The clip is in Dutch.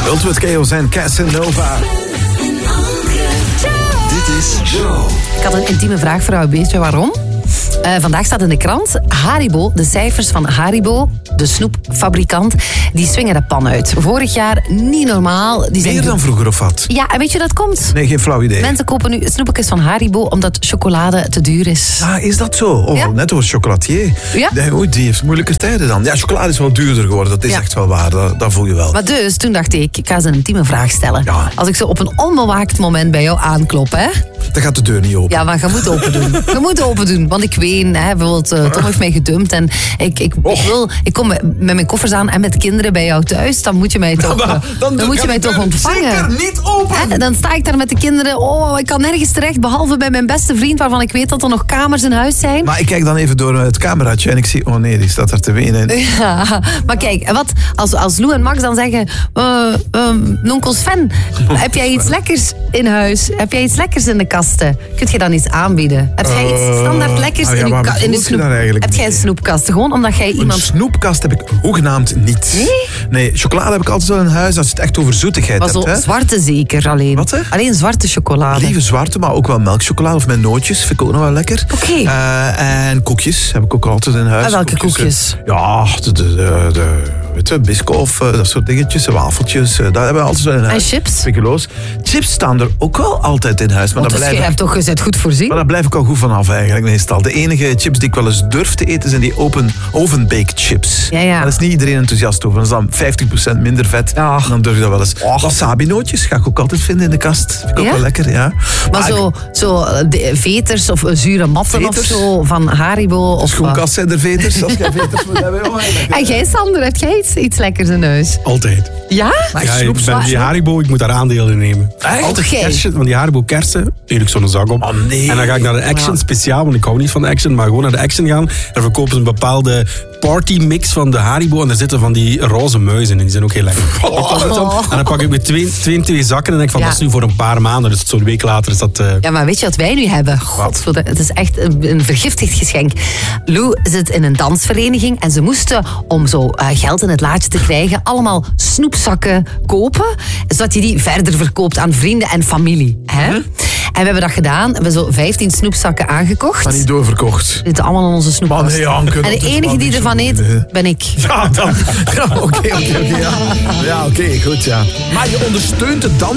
Ultimate Chaos en Casanova. Dit is Joe. Ik had een intieme vraag voor jou, weet je waarom? Vandaag staat in de krant Haribo, de cijfers van Haribo, de snoepfabrikant, die swingen de pan uit. Vorig jaar niet normaal. Die zijn Meer dan vroeger of wat? Ja, en weet je dat komt? Nee, geen flauw idee. Mensen kopen nu snoepjes van Haribo omdat chocolade te duur is. Ah, is dat zo? Oh, Ja. net als chocolatier. Ja. Nee, oei, die heeft moeilijke tijden dan. Ja, chocolade is wel duurder geworden, dat is Ja. echt wel waar. Dat voel je wel. Maar dus, toen dacht ik ga ze een intieme vraag stellen. Ja. Als ik zo op een onbewaakt moment bij jou aanklop, hè? Dan gaat de deur niet open. Ja, maar je moet open doen. Je moet open doen, want ik ween, hè, bijvoorbeeld, Tom heeft mij gedumpt en ik kom met mijn koffers aan en met kinderen bij jou thuis, dan moet je mij toch, dan moet je mij toch ontvangen. Zeker niet open! Hè, dan sta ik daar met de kinderen, ik kan nergens terecht, behalve bij mijn beste vriend, waarvan ik weet dat er nog kamers in huis zijn. Maar ik kijk dan even door het cameraatje en ik zie, oh nee, die staat er te wenen. Ja, maar kijk, wat als Lou en Max dan zeggen, nonkel Sven, heb jij iets lekkers in huis? Heb jij iets lekkers in de kasten? Kun je dan iets aanbieden? Heb jij iets standaard lekkers in maar de bedoel je daar eigenlijk Heb jij een mee? snoepkast? Gewoon omdat jij Een iemand... snoepkast heb ik hoegenaamd niet. Nee, chocolade heb ik altijd wel in huis als je het echt over zoetigheid Maar hebt. zo Hè? zwarte zeker alleen. Wat, hè? Alleen zwarte chocolade. Lieve zwarte, maar ook wel melkchocolade of met nootjes. Vind ik ook nog wel lekker. Oké. En koekjes heb ik ook altijd in huis. En welke koekjes? Ja, weet je, Biscoff, dat soort dingetjes, wafeltjes. Dat hebben we altijd wel in huis. En chips? Spikkeloos. Chips staan er ook wel altijd in huis. Maar Want daar dus blijf je ik... hebt toch gezet goed voorzien? Maar daar blijf ik al goed vanaf eigenlijk meestal. De enige chips die ik wel eens durf te eten zijn die oven-baked chips. Ja. Daar is niet iedereen enthousiast over. Dat is dan 50% minder vet. Ja. En dan durf je dat wel eens. Wasabi-nootjes ga ik ook altijd vinden in de kast. Vind ik ook Ja? wel lekker, ja. Maar de veters of zure matten Veters? of zo van Haribo. Of Schoenkast zijn er veters. Als jij veters moet hebben. Oh, En jij, Sander, heb jij iets lekkers in huis? Altijd. Ja? maar Ja, snoep, ik ben die Haribo, ik moet daar aandelen in nemen. Altijd Oké. kersen, van die Haribo kersen, eet ik zo'n zak op. Oh, nee. En dan ga ik naar de Action speciaal, want ik hou niet van de Action, maar gewoon naar de Action gaan. En verkopen ze een bepaalde partymix van de Haribo en daar zitten van die roze muizen in. Die zijn ook heel lekker. En dan pak ik met twee zakken en denk van, Ja. dat is nu voor een paar maanden. Dus zo'n week later is dat... Ja, maar weet je wat wij nu hebben? Het is echt een vergiftigd geschenk. Lou zit in een dansvereniging en ze moesten, om zo geld in het laadje te krijgen, allemaal snoepzakken kopen, zodat je die verder verkoopt aan vrienden en familie. Hè? En we hebben dat gedaan. We hebben zo 15 snoepzakken aangekocht. Maar niet doorverkocht. Die zitten allemaal in onze snoepkast. Maar nee, Anke, en dat de is enige wel die niet ervan zo eet, goed, ben ik. Ja, dan. Ja, oké, ja. Ja, oké, goed, ja. Maar je ondersteunt het dan